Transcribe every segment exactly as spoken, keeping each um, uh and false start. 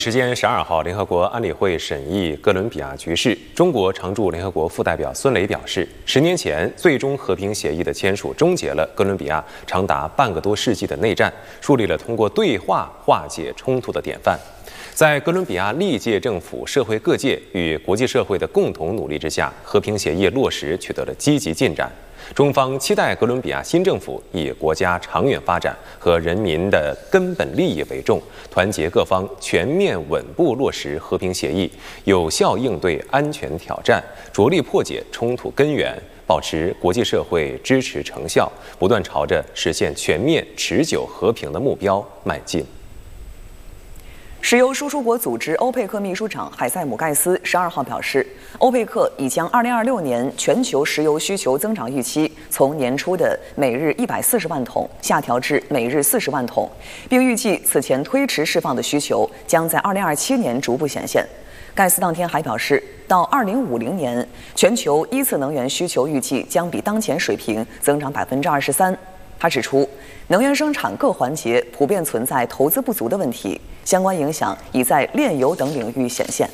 时间十二号，联合国安理会审议哥伦比亚局势。中国常驻联合国副代表孙磊表示，十年前最终和平协议的签署，终结了哥伦比亚长达半个多世纪的内战，树立了通过对话化解冲突的典范。在哥伦比亚历届政府、社会各界与国际社会的共同努力之下，和平协议落实取得了积极进展。中方期待哥伦比亚新政府以国家长远发展和人民的根本利益为重，团结各方，全面稳步落实和平协议，有效应对安全挑战，着力破解冲突根源，保持国际社会支持成效，不断朝着实现全面持久和平的目标迈进。 石油输出国组织欧佩克秘书长海塞姆盖斯十二号表示，欧佩克已将二零二六年全球石油需求增长预期从年初的每日一百四十万桶下调至每日四十万桶，并预计此前推迟释放的需求将在二零二七年逐步显现。盖斯当天还表示，到二零五零年，全球依次能源需求预计将比当前水平增长百分之二十三。他指出，能源生产各环节普遍存在投资不足的问题，相关影响已在炼油等领域显现。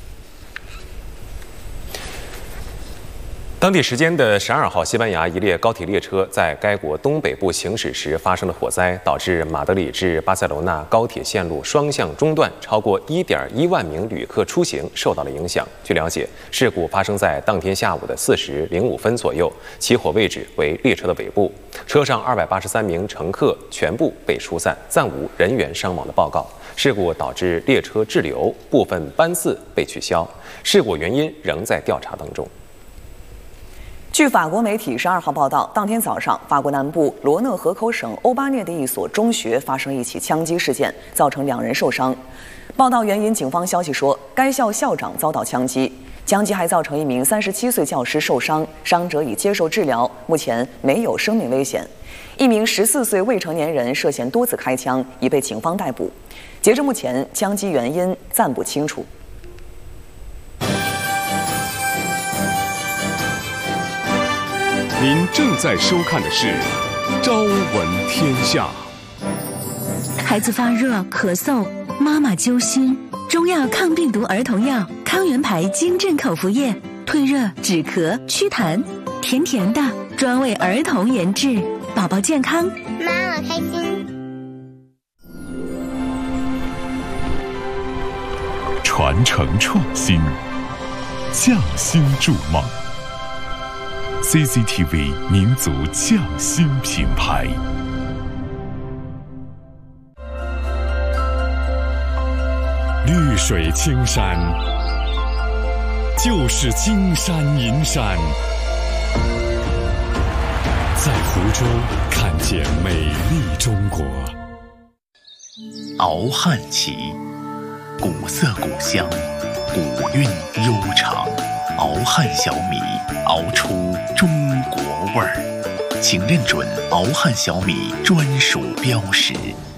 当地时间的十二号，西班牙一列高铁列车在该国东北部行驶时发生了火灾，导致马德里至巴塞罗那高铁线路双向中断，超过一点一万名旅客出行受到了影响。据了解，事故发生在当天下午的四时零五分左右，起火位置为列车的尾部，车上二百八十三名乘客全部被疏散，暂无人员伤亡的报告。事故导致列车滞留，部分班次被取消，事故原因仍在调查当中。 据法国媒体十二号报道，当天早上，法国南部罗讷河口省欧巴涅的一所中学发生一起枪击事件，造成两人受伤。报道援引警方消息说，该校校长遭到枪击，枪击还造成一名三十七岁教师受伤，伤者已接受治疗，目前没有生命危险。一名十四岁未成年人涉嫌多次开枪，已被警方逮捕。截至目前，枪击原因暂不清楚。 您正在收看的是《朝闻天下》。 孩子发热、咳嗽，妈妈揪心，中药抗病毒儿童药康源牌金镇口服液，退热、止咳、祛痰，甜甜的，专为儿童研制，宝宝健康， 妈妈开心。 传承创新，匠心筑梦。C C T V 民族匠心品牌。绿水青山，就是金山银山。在福州看见美丽中国。 熬汉旗，古色古香，古韵悠长。熬汉小米，熬出中国味儿，请认准熬汉小米专属标识。